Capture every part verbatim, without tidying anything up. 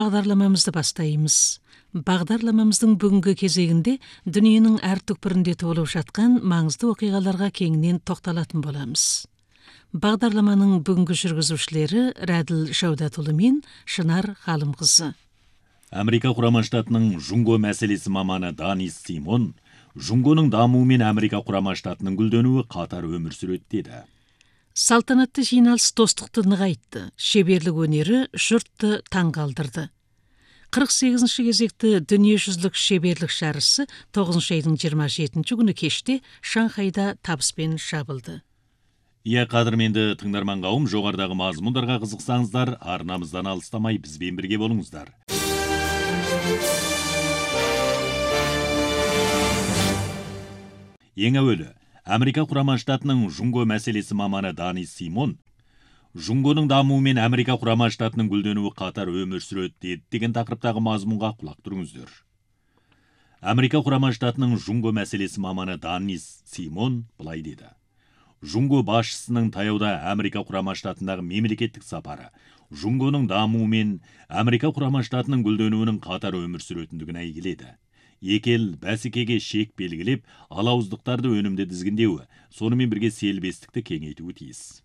Бағдарламамызды бастаймыз. Бағдарламамыздың бүгінгі кезегінде дүниенің әр түкпірінде толып жатқан маңызды оқиғаларға кеңінен тоқталатын боламыз. Бағдарламаның бүгінгі жүргізушілері Рәділ Жаудатұлы мен Шынар Ғалымқызы. Америка Құрама Штатының Жунго мәселесі маманы Данис Симон, Жунгоның дамуы мен Америка Құрама Штатының гүлденуі қатар өмір сүреді деді. Салтанатты жиналыс достықты нығайтты, шеберлік өнері жұртты таңғалдырды. қырық сегізінші кезекті дүниежүзілік шеберлік жарысы тоғызыншы айдың жиырма жетінші күні кеште Шанхайда табыспен жабылды. Иә, қадірменді тыңдарман қауым, жоғарыдағы мазмұндарға қызықсаңыздар, арнамыздан алыстамай бізбен бірге болыңыздар. Ең әуелі, Америка Құрама Штатының Жунго мәселесі маманы Данис Симон, Жунгоның дамуы мен Америка Құрама Штатының гүлденуі қатар өмір сүреді деді деген тақырыптағы мазмұнға құлақ тұрыңыздар. Америка Құрама Штатының Жунго мәселесі маманы Данис Симон былай деді. Жунго басшысының таяуда Америка Құрама Штатындағы мемлекеттік сапары Жунгоның дамуы мен Америка Құрама Штатының гүлденуінің қатар өмір сүретіндігін әйгіледі. Екі ел бәсекеге шек белгілеп, алауыздықтарды өнімді дізгіндеуі, сонымен бірге селбестікті кеңейтуі тиіс.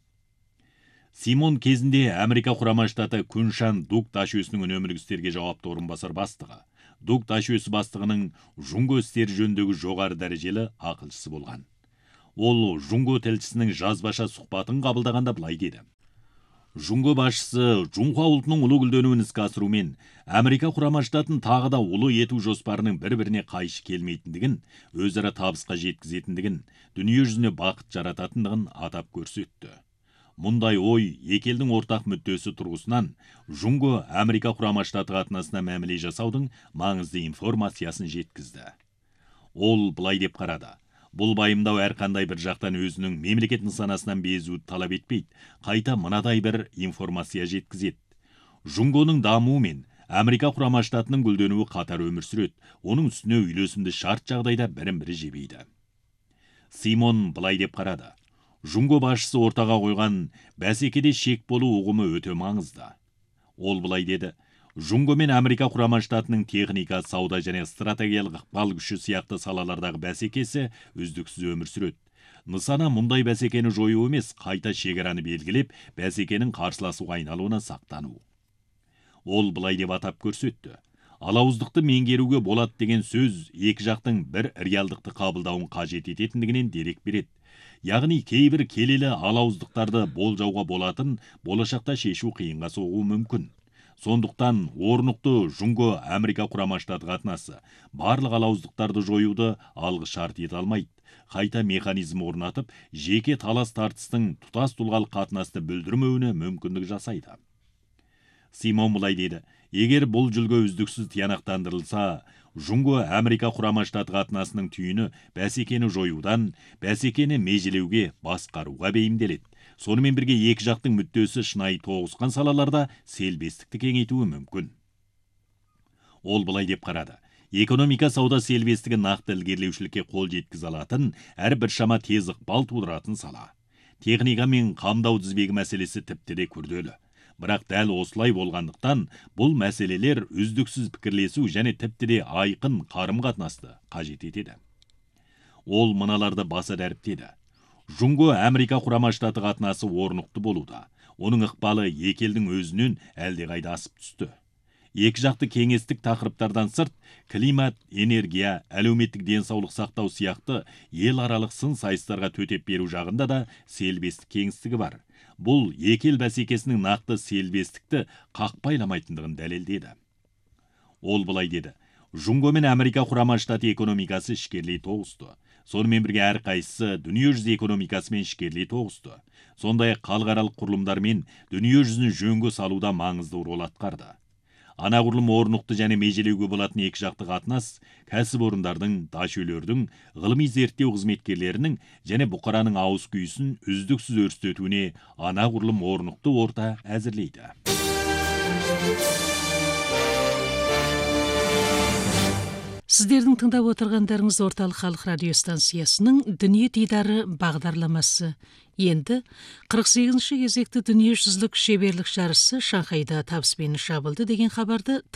Симон кезінде Америка Құрама Штаты Күншан Дуг Дашөсінің үнемілік істерге жауапты орынбасар бастығы. Дуг Дашөсі бастығының Жунго істері жөніндегі жоғары дәрежелі ақылшысы болған. Ол Жунго тілшісінің жазбаша сұхбатын қабылдағанда былай деді. Жунго басшысы Жунхуа ұлтының ұлы гүлденуін іске асырумен Америка Құрама Штатын тағы да ұлы ету жоспарының бір-біріне қайшы келмейтіндігін, өзара табысқа жеткізетіндігін, дүние жүзіне бақыт жарататындығын атап көрсетті. Мұндай ой екі елдің ортақ мүддесі тұрғысынан Жунго Америка Құрама Штаты қатынасына мәміле жасаудың маңызды информациясын жеткізді. Ол былай деп қарады. Бұл байымдау әрқандай бір жақтан өзінің мемлекет нысанасынан безуді талап етпейді, қайта мынадай бір информация жеткізеді. Жунгоның дамуы мен Америка Құрама Штатының гүлденуі қатар өмір сүреді, оның үстіне үйлесімді шарт жағдайда бірін-бірі жебейді. Симон былай деп қарады. Жунго басшысы ортаға қойған бәсекеде шек болу ұғымы өте маңызды. Ол былай деді. Жунго мен Америка Құрама Штатының техника, сауда және стратегиялық ықпал күші сияқты салалардағы бәсекесі үздіксіз өмір сүреді. Нысана мұндай бәсекені жою емес, қайта шекараны белгілеп, бәсекенің қарсыласуға айналуына сақтану. Ол былай деп атап көрсетті. Алауыздықты меңгеруге болады деген сөз екі жақтың бір реалдықты қабылдауын қажет ететіндігінен дерек береді. Яғни кейбір келелі алауыздықтарды болжауға болатын, болашақта шешу қиынға соғуы мүмкін. Сондықтан орнықты Жунго Америка Құрама Штаты қатынасы барлық алауыздықтарды жоюды алғы шарт ете алмайды. Қайта механизм орнатып, жеке талас тартыстың тұтас тұлғалық қатынасты бүлдірмеуіне мүмкіндік жасайды. Симон былай деді. Егер бұл жүлгі үздіксіз тиянақтандырылса, Жунго Америка Құрама Штаты қатынасының түйіні бәсекені жоюдан, бәсекені межелеуге, басқаруға бейімделеді. Сонымен бірге екі жақтың мүддесі шынайы тоғысқан салаларда селбестікті кеңейтуі мүмкін. Ол былай деп қарады. Экономика сауда селбестігі нақты ілгерілеушілікке қол жеткізе алатын, әр бір шама тез ықпал тудыратын сала. Техника мен қамдау тізбегі мәселесі тіпті де күрделі. Бірақ дәл осылай болғандықтан, бұл мәселелер үздіксіз пікірлесу және тіпті де айқын қарым-қатынасты қажет етеді. Ол мыналарды баса дәріптеді. Жунго Америка Құрама Штаты қатынасы орнықты болуда. Оның ықпалы екі елдің өзінен әлдеқайда асып түсті. Екі жақты кеңестік тақырыптардан сырт, климат, энергия, әлеуметтік денсаулық сақтау сияқты ел аралық сын сайыстарға төтеп беру жағында да селбестік кеңістігі бар. Бұл екі ел бәсекесінің нақты селбестікті қақпайламайтындығын дәлелдеді. Ол былай деді. Жунго мен Америка Құрама Штаты экономикасы ішкерлей тоғысты. Сонымен бірге әрқайсысы дүниежүзі экономикасымен ішкерлей тоғысты. Сондай халықаралық құрылымдармен дүние жүзін жөнге салуда маңызды рол атқарды. Анағұрлым орнықты және межелеуге болатын екі жақты қатынас, кәсіпорындардың, дашөлердің, ғылыми зерттеу қызметкерлерінің және бұқараның ауыз күйісін үздіксіз өрістетуіне анағұрлым орнықты орта әзірлейді. Сіздердің тыңдап отырғандарыңыз орталық халық радиостанциясының Дүние дидары бағдарламасы. Енді қырық сегізінші кезекті дүниежүзілік шеберлік жарысы Шанхайда табыспен жабылды деген хабарды